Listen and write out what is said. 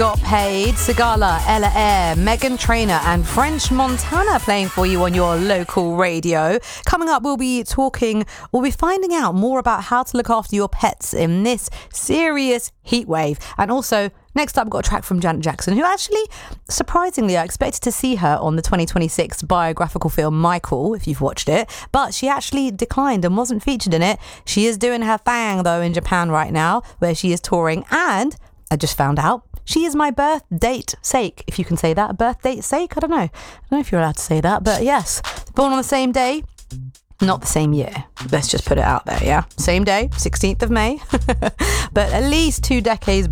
Got Paid, Sigala, Ella Air, Megan Trainor and French Montana playing for you on your local radio. Coming up, we'll be finding out more about how to look after your pets in this serious heat wave. And also, next up, we've got a track from Janet Jackson, who actually, surprisingly, I expected to see her on the 2026 biographical film Michael, if you've watched it, but she actually declined and wasn't featured in it. She is doing her thing, though, in Japan right now, where she is touring, and I just found out she is my birth date sake, if you can say that. Birth date sake? I don't know if you're allowed to say that, but yes, born on the same day, not the same year. Let's just put it out there, yeah? Same day, 16th of May, but at least 2 decades